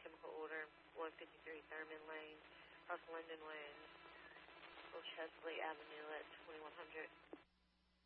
chemical order, 153 Thurman Lane, North Linden Way, Old Chesley Avenue at 2100.